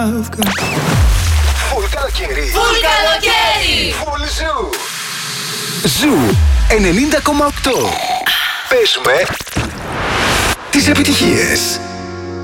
love. Φουλ καλοκαίρι. Φουλ καλοκαίρι. Φουλ Ζου. Ζου 90,8. Παίζουμε τις επιτυχίες.